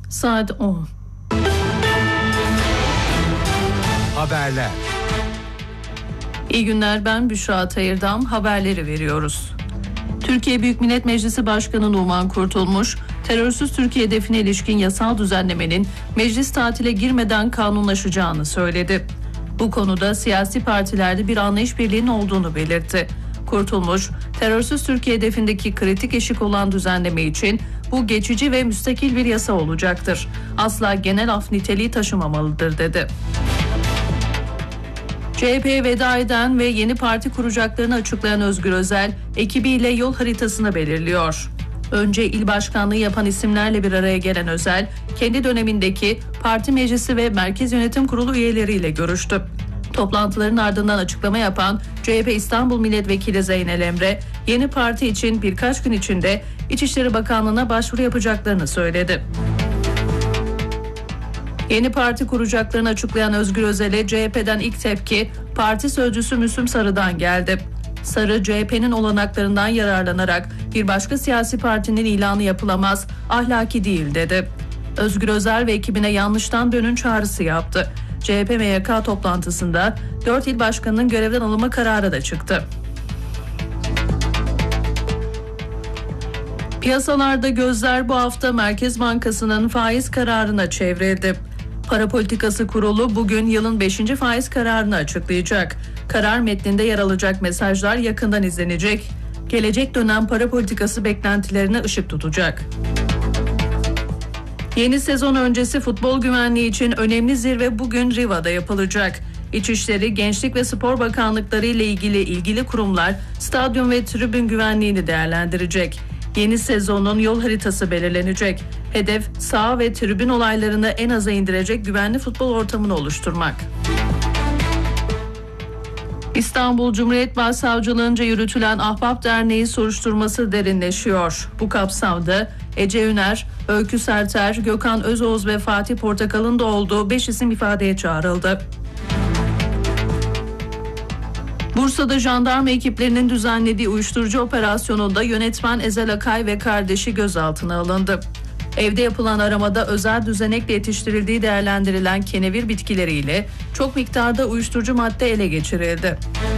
saat 10. Haberler. İyi günler, ben Büşra Tayırdam. Haberleri veriyoruz. Türkiye Büyük Millet Meclisi Başkanı Numan Kurtulmuş, terörsüz Türkiye hedefine ilişkin yasal düzenlemenin meclis tatile girmeden kanunlaşacağını söyledi. Bu konuda siyasi partilerde bir anlayış birliğinin olduğunu belirtti. Kurtulmuş, terörsüz Türkiye hedefindeki kritik eşik olan düzenleme için bu geçici ve müstakil bir yasa olacaktır. Asla genel af niteliği taşımamalıdır dedi. CHP'ye veda eden ve yeni parti kuracaklarını açıklayan Özgür Özel, ekibiyle yol haritasını belirliyor. Önce il başkanlığı yapan isimlerle bir araya gelen Özel, kendi dönemindeki parti meclisi ve merkez yönetim kurulu üyeleriyle görüştü. Toplantıların ardından açıklama yapan CHP İstanbul Milletvekili Zeynel Emre, yeni parti için birkaç gün içinde İçişleri Bakanlığı'na başvuru yapacaklarını söyledi. Yeni parti kuracaklarını açıklayan Özgür Özel'e CHP'den ilk tepki parti sözcüsü Müslüm Sarı'dan geldi. Sarı, CHP'nin olanaklarından yararlanarak bir başka siyasi partinin ilanı yapılamaz, ahlaki değil dedi. Özgür Özel ve ekibine yanlıştan dönün çağrısı yaptı. CHP MYK toplantısında 4 il başkanının görevden alınma kararı da çıktı. Piyasalarda gözler bu hafta Merkez Bankası'nın faiz kararına çevrildi. Para Politikası Kurulu bugün yılın 5. faiz kararını açıklayacak. Karar metninde yer alacak mesajlar yakından izlenecek. Gelecek dönem para politikası beklentilerine ışık tutacak. Yeni sezon öncesi futbol güvenliği için önemli zirve bugün Riva'da yapılacak. İçişleri, Gençlik ve Spor Bakanlıkları ile ilgili kurumlar stadyum ve tribün güvenliğini değerlendirecek. Yeni sezonun yol haritası belirlenecek. Hedef, saha ve tribün olaylarını en aza indirecek güvenli futbol ortamını oluşturmak. İstanbul Cumhuriyet Başsavcılığınca yürütülen Ahbap Derneği soruşturması derinleşiyor. Bu kapsamda Ece Üner, Öykü Serter, Gökhan Özoğuz ve Fatih Portakal'ın da olduğu 5 isim ifadeye çağrıldı. Bursa'da jandarma ekiplerinin düzenlediği uyuşturucu operasyonunda yönetmen Ezel Akay ve kardeşi gözaltına alındı. Evde yapılan aramada özel düzenekle yetiştirildiği değerlendirilen kenevir bitkileriyle çok miktarda uyuşturucu madde ele geçirildi.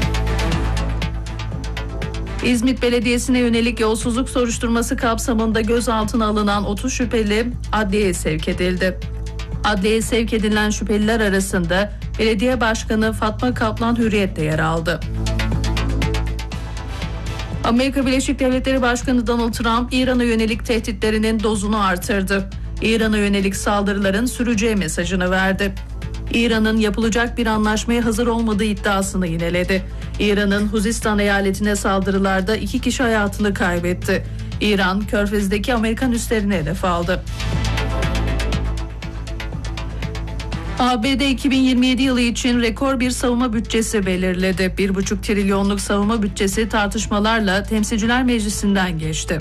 İzmit Belediyesi'ne yönelik yolsuzluk soruşturması kapsamında gözaltına alınan 30 şüpheli adliyeye sevk edildi. Adliyeye sevk edilen şüpheliler arasında Belediye Başkanı Fatma Kaplan Hürriyet de yer aldı. Amerika Birleşik Devletleri Başkanı Donald Trump, İran'a yönelik tehditlerinin dozunu artırdı. İran'a yönelik saldırıların süreceği mesajını verdi. İran'ın yapılacak bir anlaşmaya hazır olmadığı iddiasını yineledi. İran'ın Huzistan eyaletine saldırılarda 2 kişi hayatını kaybetti. İran, Körfez'deki Amerikan üslerine hedef aldı. ABD 2027 yılı için rekor bir savunma bütçesi belirledi. 1,5 trilyonluk savunma bütçesi tartışmalarla Temsilciler Meclisi'nden geçti.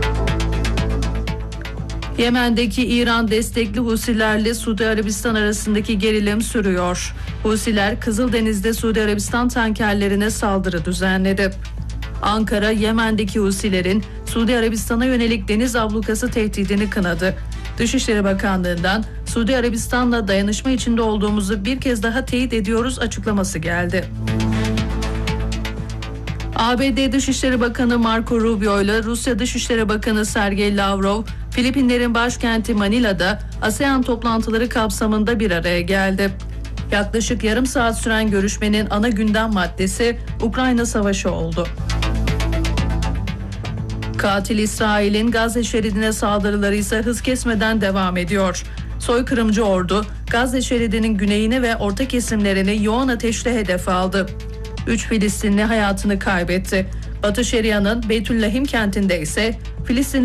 Yemen'deki İran destekli Husilerle Suudi Arabistan arasındaki gerilim sürüyor. Husiler Kızıldeniz'de Suudi Arabistan tankerlerine saldırı düzenledi. Ankara, Yemen'deki Husilerin Suudi Arabistan'a yönelik deniz ablukası tehdidini kınadı. Dışişleri Bakanlığı'ndan Suudi Arabistan'la dayanışma içinde olduğumuzu bir kez daha teyit ediyoruz açıklaması geldi. ABD Dışişleri Bakanı Marco Rubio ile Rusya Dışişleri Bakanı Sergey Lavrov, Filipinlerin başkenti Manila'da ASEAN toplantıları kapsamında bir araya geldi. Yaklaşık yarım saat süren görüşmenin ana gündem maddesi Ukrayna Savaşı oldu. Katil İsrail'in Gazze şeridine saldırıları ise hız kesmeden devam ediyor. Soykırımcı ordu Gazze şeridinin güneyini ve orta kesimlerini yoğun ateşle hedef aldı. 3 Filistinli hayatını kaybetti. Batı Şeria'nın Beytüllahim kentinde ise Filistin